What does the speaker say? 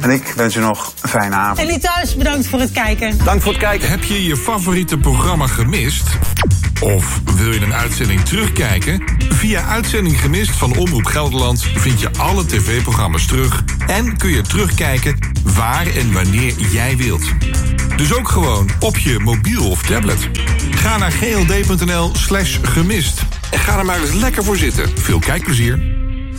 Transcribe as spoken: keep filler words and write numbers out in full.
En ik wens je nog een fijne avond. En die thuis, bedankt voor het kijken. Dank voor het kijken. Heb je je favoriete programma gemist? Of wil je een uitzending terugkijken? Via Uitzending Gemist van Omroep Gelderland vind je alle tv-programma's terug en kun je terugkijken waar en wanneer jij wilt. Dus ook gewoon op je mobiel of tablet. Ga naar gld.nl slash gemist en ga er maar eens lekker voor zitten. Veel kijkplezier.